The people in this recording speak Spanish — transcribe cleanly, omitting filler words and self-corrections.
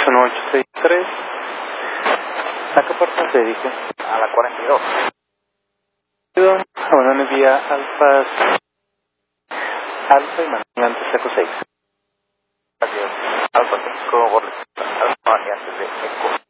1863. ¿A qué puerta se dirige? A la 42. Abandone vía Alfa y mantengan Seco 6. Así es. Alfa 5, Borles. Alfa y antes de Eco.